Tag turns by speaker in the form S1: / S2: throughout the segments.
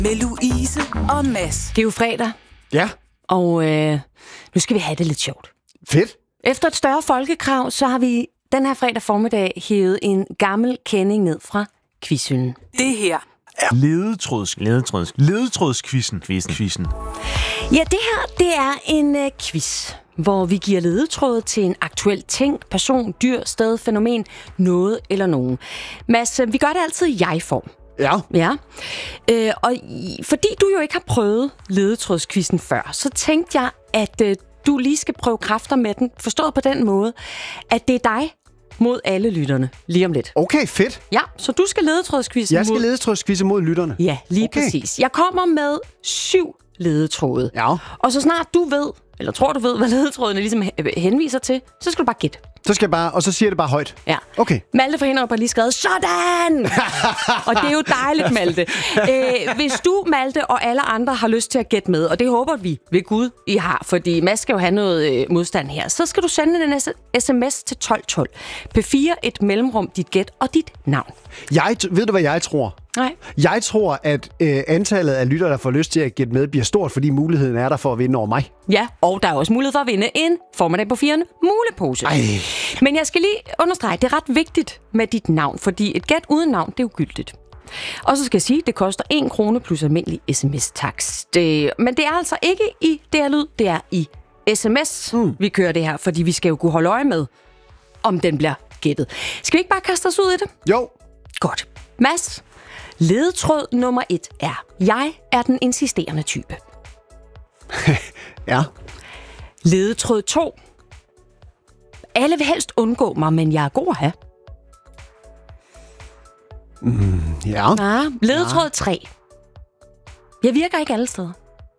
S1: Med Louise og Mads.
S2: Det er jo fredag,
S3: Ja,
S2: og nu skal vi have det lidt sjovt.
S3: fedt.
S2: Efter et større folkekrav, så har vi den her fredag formiddag hævet en gammel kending ned fra quizhylden.
S1: Det her
S4: Ledetrådskvisten.
S2: Ja, det her, det er en quiz, hvor vi giver ledetråd til en aktuel ting, person, dyr, sted, fænomen, noget eller nogen. Mads, vi gør det altid i jeg-form.
S3: Ja.
S2: Ja, fordi du jo ikke har prøvet ledetrådskvisten før, så tænkte jeg, at du lige skal prøve kræfter med den, forstået på den måde, at det er dig mod alle lytterne lige om lidt.
S3: Okay, fedt.
S2: Ja, så du skal ledetrådskvisten
S3: Jeg skal ledetrådskvise mod lytterne.
S2: Ja, lige
S3: Okay.
S2: præcis. Jeg kommer med 7 ledetråde.
S3: Ja.
S2: Og så snart du ved, eller tror du ved, hvad ledetrådene ligesom henviser til, så skal du bare gætte.
S3: Så skal jeg bare, og så siger jeg det bare højt.
S2: Ja.
S3: Okay.
S2: Malte fra Hinderup har lige skrevet, sådan! Og det er jo dejligt, Malte. Hvis du, Malte og alle andre har lyst til at gætte med, og det håber vi ved Gud, I har, fordi Mads skal jo have noget modstand her, så skal du sende en sms til 1212. P4, et mellemrum, dit gæt og dit navn.
S3: Ved du, hvad jeg tror?
S2: Nej.
S3: Jeg tror, at antallet af lyttere, der får lyst til at gætte med, bliver stort, fordi muligheden er der for at vinde over mig.
S2: Ja, og der er også mulighed for at vinde en formiddag på 4'erne mulepose.
S3: Ej.
S2: Men jeg skal lige understrege, det er ret vigtigt med dit navn, fordi et gæt uden navn, det er ugyldigt. Og så skal jeg sige, at det koster 1 krone plus almindelig sms-takst. Men det er altså ikke i DR-lyd, det er i sms, vi kører det her, fordi vi skal jo kunne holde øje med, om den bliver gættet. Skal vi ikke bare kaste os ud i det?
S3: Jo.
S2: Godt. Mads, ledetråd nummer 1 er, jeg er den insisterende type.
S3: Ja.
S2: Ledetråd 2. Alle vil helst undgå mig, men jeg er god at have.
S3: Ja.
S2: Ja, ledetråd 3. Jeg virker ikke alle steder.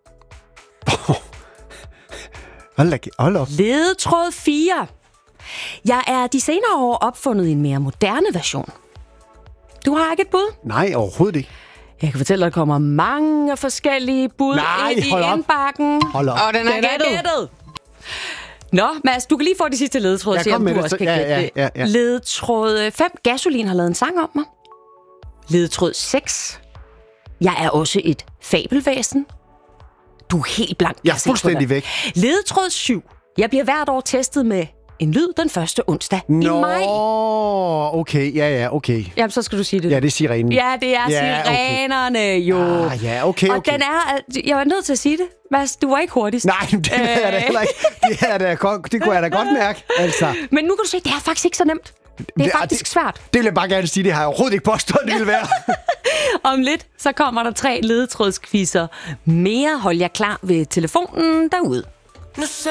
S3: Hold op.
S2: Ledetråd 4. Jeg er de senere år opfundet i en mere moderne version. Du har ikke et bud?
S3: Nej, overhovedet ikke.
S2: Jeg kan fortælle dig, at der kommer mange forskellige bud ind i
S3: hold op.
S2: indbakken.
S3: Hold op.
S2: Og den er gættet. Nå, Mads, du kan lige få de sidste ledetråd,
S3: Ja,
S2: se
S3: kom
S2: om
S3: med
S2: du
S3: det.
S2: også kan
S3: Ja,
S2: gætte det.
S3: ja.
S2: Ledetråd 5. Gasolin har lavet en sang om mig. Ledetråd 6. Jeg er også et fabelvæsen. Du er helt blank.
S3: Jeg er fuldstændig væk.
S2: Ledetråd 7. Jeg bliver hvert år testet med en lyd den første onsdag i maj.
S3: Okay. Ja, okay.
S2: Jamen, så skal du sige det.
S3: Ja, det er sirenen.
S2: Ja, det er
S3: Ja,
S2: sirenerne jo.
S3: Ja, okay.
S2: Og den er... Jeg var nødt til at sige det. Mads, du var ikke hurtigst.
S3: Nej, det er da heller ikke. Det kunne jeg da godt mærke, altså.
S2: Men nu kan du se, det er faktisk ikke så nemt. Det er faktisk svært.
S3: Det vil jeg bare gerne sige, det har jeg overhovedet ikke påstået, det ville være.
S2: Om lidt, så kommer der 3 ledetrådskvisser mere. Hold jer klar ved telefonen derude.
S1: nu